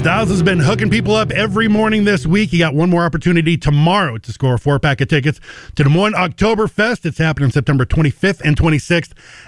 Styles has been hooking people up every morning this week. He got one more opportunity tomorrow to score a 4-pack of tickets to Des Moines Oktoberfest. It's happening September 25th and 26th